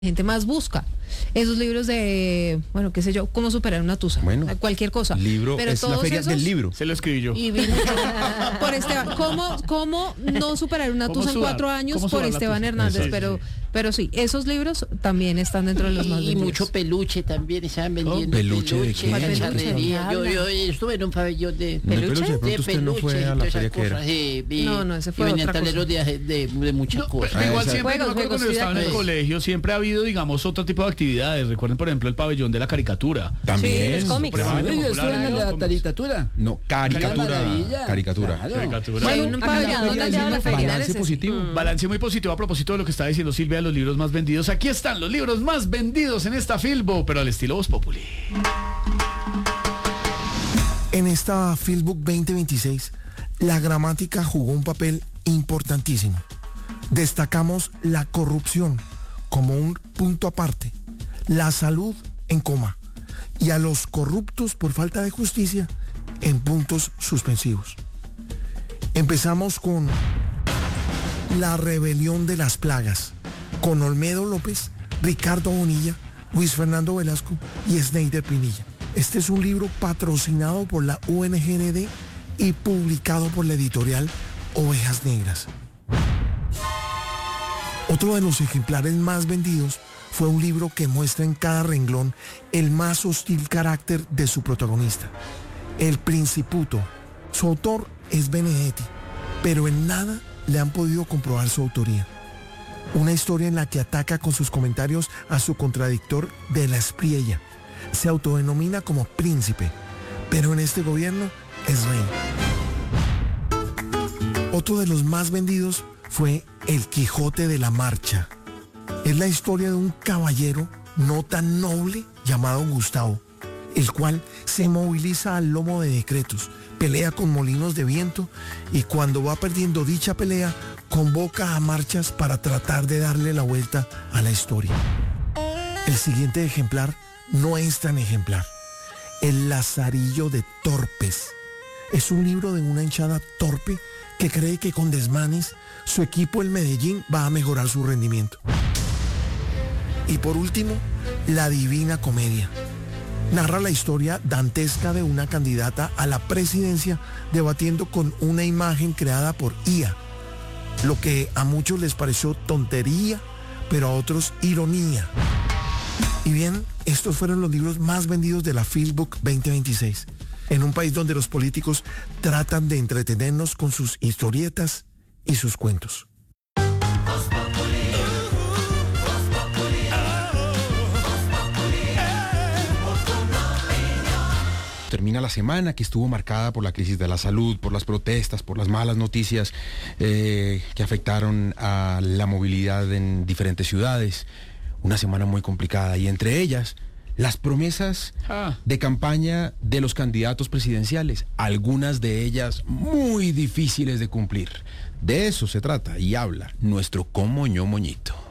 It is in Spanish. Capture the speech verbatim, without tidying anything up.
gente más busca esos libros de, bueno, qué sé yo, cómo superar una tusa, bueno, cualquier cosa. Libro, pero es todos la feria esos, del libro. Se lo escribí yo. Y vino por Esteban. ¿Cómo, cómo no superar una ¿Cómo tusa en sudar? cuatro años ¿Cómo por sudar la Esteban tusa? Hernández? Sí, pero, sí. pero sí, esos libros también están dentro de los más Y vendidos. mucho peluche también, estaban vendiendo ¿peluche de qué? ¿Cuál peluche? cacharrería. ¿Qué Yo, habla? yo estuve en un pabellón de No, ¿Peluche? pero de pronto usted no fue a la feria que era. Sí, vi, No, no, ese fue y venían otra cosa. tableros de, de, de muchas No, cosas. pero igual Ah, siempre, juegos, yo me acuerdo juegos, cuando yo estaba en el juegos. colegio, siempre ha habido, digamos, otro tipo de actividades. Recuerden, por ejemplo, el pabellón de la caricatura. También. Sí, los cómics. Supremamente Oye, yo popular, estuve en ¿no? la Cómics. caricatura. No, Qué caricatura. maravilla. Caricatura. Claro. Caricatura. Hay Bueno, un Ah, pabellón la donde feria, lleva la sí, feria. balance ese. positivo. Mm. balance muy positivo a propósito de lo que está diciendo Silvia de los libros más vendidos. Aquí están los libros más vendidos en esta Filbo, pero al estilo Voz Populi. En esta Filbook veinte veintiséis, la gramática jugó un papel importantísimo. Destacamos la corrupción como un punto aparte, la salud en coma y a los corruptos por falta de justicia en puntos suspensivos. Empezamos con La rebelión de las plagas, con Olmedo López, Ricardo Bonilla, Luis Fernando Velasco y Sneider Pinilla. Este es un libro patrocinado por la U N G N D y publicado por la editorial Ovejas Negras. Otro de los ejemplares más vendidos fue un libro que muestra en cada renglón el más hostil carácter de su protagonista, El Principuto. Su autor es Benedetti, pero en nada le han podido comprobar su autoría. Una historia en la que ataca con sus comentarios a su contradictor de la Espriella. Se autodenomina como príncipe, pero en este gobierno es rey. Otro de los más vendidos fue El Quijote de la Marcha. Es la historia de un caballero no tan noble llamado Gustavo, el cual se moviliza al lomo de decretos, pelea con molinos de viento y cuando va perdiendo dicha pelea, convoca a marchas para tratar de darle la vuelta a la historia. El siguiente ejemplar no es tan ejemplar. El Lazarillo de Torpes. Es un libro de una hinchada torpe que cree que con desmanes su equipo el Medellín va a mejorar su rendimiento. Y por último, La Divina Comedia. Narra la historia dantesca de una candidata a la presidencia debatiendo con una imagen creada por I A, lo que a muchos les pareció tontería, pero a otros ironía. Y bien, estos fueron los libros más vendidos de la Filbook veinte veintiséis, en un país donde los políticos tratan de entretenernos con sus historietas y sus cuentos. Termina la semana que estuvo marcada por la crisis de la salud, por las protestas, por las malas noticias eh, que afectaron a la movilidad en diferentes ciudades. Una semana muy complicada y entre ellas las promesas Ah. de campaña de los candidatos presidenciales, algunas de ellas muy difíciles de cumplir. De eso se trata y habla nuestro Comoño Moñito.